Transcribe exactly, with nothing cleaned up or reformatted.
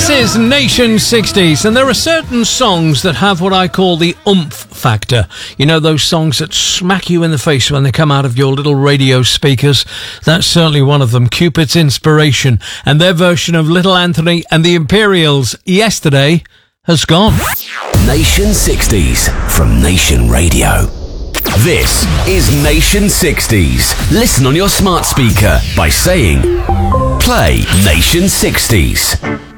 This is Nation sixties, and there are certain songs that have what I call the oomph factor. You know, those songs that smack you in the face when they come out of your little radio speakers. That's certainly one of them. Cupid's Inspiration, and their version of Little Anthony and the Imperials, Yesterday, has gone. Nation sixties from Nation Radio. This is Nation sixties. Listen on your smart speaker by saying, play Nation sixties.